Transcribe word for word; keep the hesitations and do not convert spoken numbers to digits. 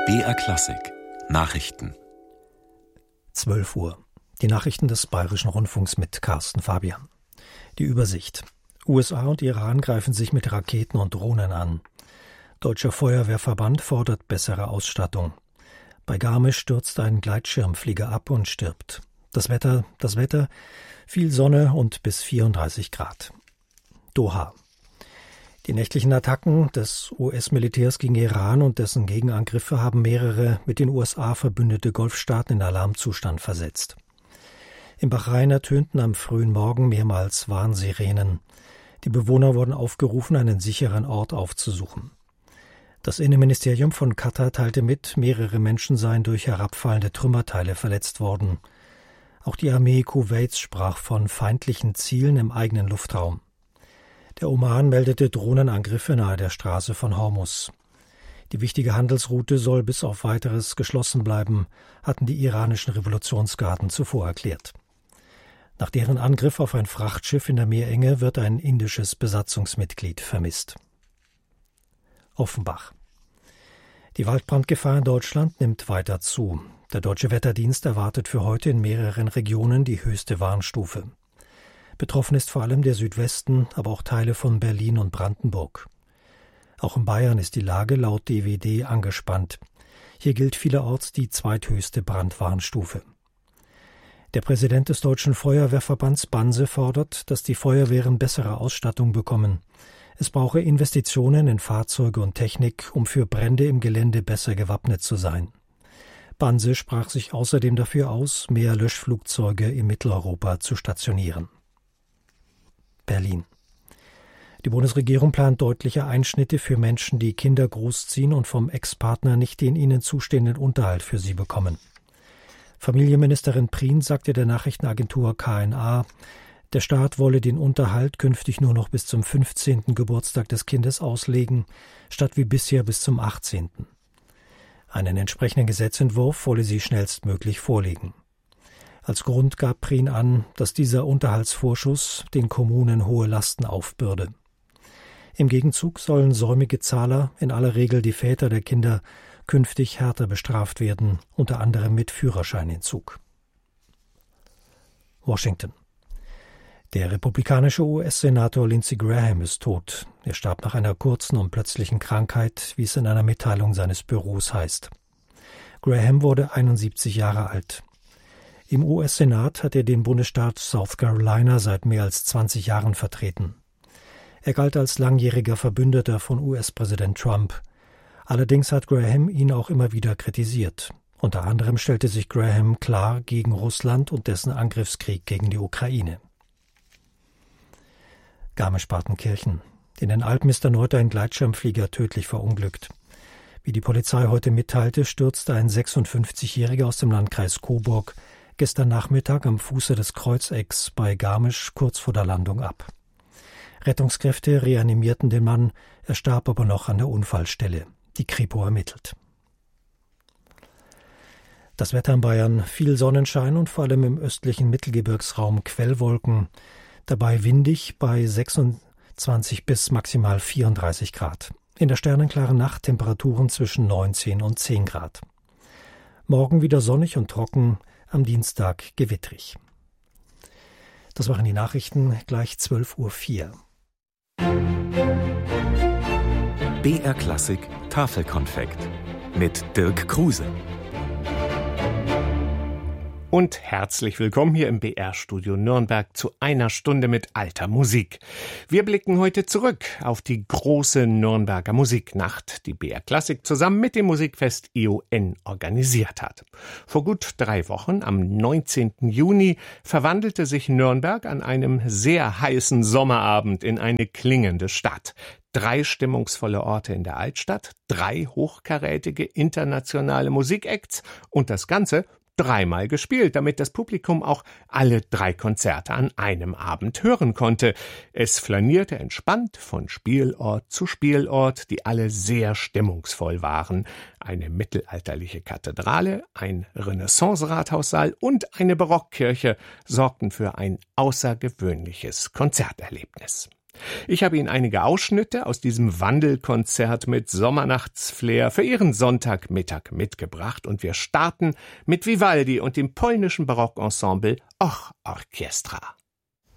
B R Klassik Nachrichten. zwölf Uhr. Die Nachrichten des Bayerischen Rundfunks mit Carsten Fabian. Die Übersicht. U S A und Iran greifen sich mit Raketen und Drohnen an. Deutscher Feuerwehrverband fordert bessere Ausstattung. Bei Garmisch stürzt ein Gleitschirmflieger ab und stirbt. Das Wetter, das Wetter, viel Sonne und bis vierunddreißig Grad. Doha. Die nächtlichen Attacken des U S-Militärs gegen Iran und dessen Gegenangriffe haben mehrere mit den U S A verbündete Golfstaaten in Alarmzustand versetzt. Im Bahrain ertönten am frühen Morgen mehrmals Warnsirenen. Die Bewohner wurden aufgerufen, einen sicheren Ort aufzusuchen. Das Innenministerium von Katar teilte mit, mehrere Menschen seien durch herabfallende Trümmerteile verletzt worden. Auch die Armee Kuwaits sprach von feindlichen Zielen im eigenen Luftraum. Der Oman meldete Drohnenangriffe nahe der Straße von Hormuz. Die wichtige Handelsroute soll bis auf Weiteres geschlossen bleiben, hatten die iranischen Revolutionsgarden zuvor erklärt. Nach deren Angriff auf ein Frachtschiff in der Meerenge wird ein indisches Besatzungsmitglied vermisst. Offenbach. Die Waldbrandgefahr in Deutschland nimmt weiter zu. Der Deutsche Wetterdienst erwartet für heute in mehreren Regionen die höchste Warnstufe. Betroffen ist vor allem der Südwesten, aber auch Teile von Berlin und Brandenburg. Auch in Bayern ist die Lage laut D W D angespannt. Hier gilt vielerorts die zweithöchste Brandwarnstufe. Der Präsident des Deutschen Feuerwehrverbands Banse fordert, dass die Feuerwehren bessere Ausstattung bekommen. Es brauche Investitionen in Fahrzeuge und Technik, um für Brände im Gelände besser gewappnet zu sein. Banse sprach sich außerdem dafür aus, mehr Löschflugzeuge in Mitteleuropa zu stationieren. Berlin. Die Bundesregierung plant deutliche Einschnitte für Menschen, die Kinder großziehen und vom Ex-Partner nicht den ihnen zustehenden Unterhalt für sie bekommen. Familienministerin Prien sagte der Nachrichtenagentur K N A, der Staat wolle den Unterhalt künftig nur noch bis zum fünfzehnten Geburtstag des Kindes auslegen, statt wie bisher bis zum achtzehnten Einen entsprechenden Gesetzentwurf wolle sie schnellstmöglich vorlegen. Als Grund gab Prien an, dass dieser Unterhaltsvorschuss den Kommunen hohe Lasten aufbürde. Im Gegenzug sollen säumige Zahler, in aller Regel die Väter der Kinder, künftig härter bestraft werden, unter anderem mit Führerscheinentzug. Washington. Der republikanische U S-Senator Lindsey Graham ist tot. Er starb nach einer kurzen und plötzlichen Krankheit, wie es in einer Mitteilung seines Büros heißt. Graham wurde einundsiebzig Jahre alt. Im U S-Senat hat er den Bundesstaat South Carolina seit mehr als zwanzig Jahren vertreten. Er galt als langjähriger Verbündeter von U S-Präsident Trump. Allerdings hat Graham ihn auch immer wieder kritisiert. Unter anderem stellte sich Graham klar gegen Russland und dessen Angriffskrieg gegen die Ukraine. Garmisch-Partenkirchen. In den Alpen ist erneut ein Gleitschirmflieger tödlich verunglückt. Wie die Polizei heute mitteilte, stürzte ein sechsundfünfzigjähriger aus dem Landkreis Coburg gestern Nachmittag am Fuße des Kreuzecks bei Garmisch kurz vor der Landung ab. Rettungskräfte reanimierten den Mann, er starb aber noch an der Unfallstelle. Die Kripo ermittelt. Das Wetter in Bayern: viel Sonnenschein und vor allem im östlichen Mittelgebirgsraum Quellwolken. Dabei windig bei sechsundzwanzig bis maximal vierunddreißig Grad. In der sternenklaren Nacht Temperaturen zwischen neunzehn und zehn Grad. Morgen wieder sonnig und trocken, am Dienstag gewittrig. Das waren die Nachrichten, gleich zwölf Uhr vier. B R Klassik Tafelkonfekt mit Dirk Kruse. Und herzlich willkommen hier im B R-Studio Nürnberg zu einer Stunde mit alter Musik. Wir blicken heute zurück auf die große Nürnberger Musiknacht, die B R Klassik zusammen mit dem Musikfest I O N organisiert hat. Vor gut drei Wochen, am neunzehnten Juni, verwandelte sich Nürnberg an einem sehr heißen Sommerabend in eine klingende Stadt. Drei stimmungsvolle Orte in der Altstadt, drei hochkarätige internationale Musikacts und das Ganze dreimal gespielt, damit das Publikum auch alle drei Konzerte an einem Abend hören konnte. Es flanierte entspannt von Spielort zu Spielort, die alle sehr stimmungsvoll waren. Eine mittelalterliche Kathedrale, ein Renaissance-Rathaussaal und eine Barockkirche sorgten für ein außergewöhnliches Konzerterlebnis. Ich habe Ihnen einige Ausschnitte aus diesem Wandelkonzert mit Sommernachtsflair für Ihren Sonntagmittag mitgebracht und wir starten mit Vivaldi und dem polnischen Barockensemble Och Orchestra.